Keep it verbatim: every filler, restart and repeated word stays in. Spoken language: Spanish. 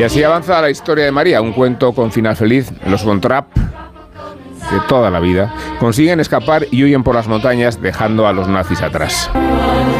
así avanza la historia de María, un cuento con final feliz. Los Von Trapp, de toda la vida, consiguen escapar y huyen por las montañas dejando a los nazis atrás.